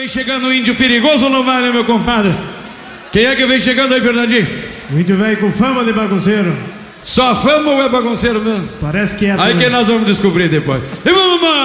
vem chegando o índio perigoso no vale, meu compadre? Quem é que vem chegando aí, Fernandinho? O índio velho com fama de bagunceiro. Só fama ou é bagunceiro mesmo? Parece que é. Aí que nós vamos descobrir depois. E vamos